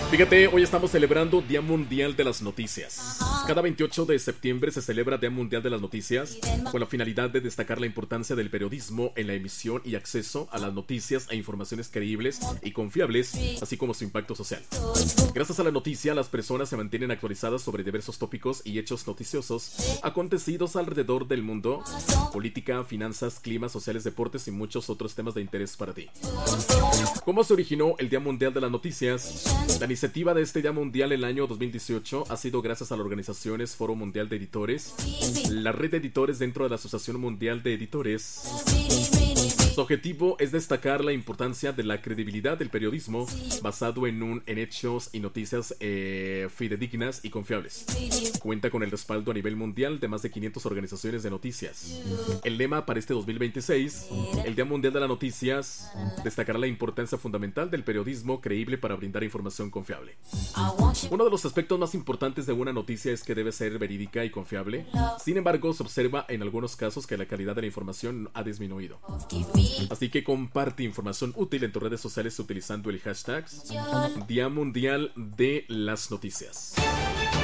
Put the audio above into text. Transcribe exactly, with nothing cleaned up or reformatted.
Fíjate, hoy estamos celebrando Día Mundial de las Noticias. Cada veintiocho de septiembre se celebra Día Mundial de las Noticias con la finalidad de destacar la importancia del periodismo en la emisión y acceso a las noticias e informaciones creíbles y confiables, así como su impacto social. Gracias a la noticia, las personas se mantienen actualizadas sobre diversos tópicos y hechos noticiosos acontecidos alrededor del mundo, política, finanzas, clima, sociales, deportes y muchos otros temas de interés para ti. ¿Cómo se originó el Día Mundial de las Noticias? La iniciativa de este Día Mundial en el año dos mil dieciocho ha sido gracias a las organizaciones Foro Mundial de Editores, la red de editores dentro de la Asociación Mundial de Editores. Su objetivo es destacar la importancia de la credibilidad del periodismo basado en, un, en hechos y noticias eh, fidedignas y confiables. Cuenta con el respaldo a nivel mundial de más de quinientas organizaciones de noticias. El lema para este dos mil veintiséis, el Día Mundial de las Noticias, destacará la importancia fundamental del periodismo creíble para brindar información confiable. Uno de los aspectos más importantes de una noticia es que debe ser verídica y confiable. Sin embargo, se observa en algunos casos que la calidad de la información ha disminuido. Así que comparte información útil en tus redes sociales utilizando el hashtag Día Mundial de las Noticias.